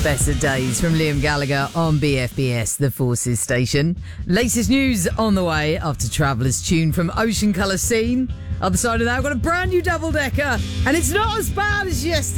Better Days from Liam Gallagher on BFBS, the Forces station. Latest news on the way after Traveller's Tune from Ocean Colour Scene. Other side of that, I've got a brand new double-decker, and it's not as bad as yesterday.